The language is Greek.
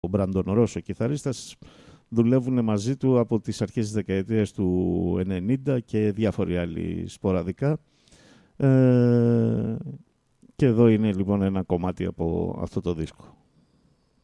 ο Μπράντον Ρος, ο κιθαρίστας, δουλεύουν μαζί του από τις αρχές της δεκαετίας του 90 και διάφοροι άλλοι σποραδικά. Και εδώ είναι λοιπόν ένα κομμάτι από αυτό το δίσκο.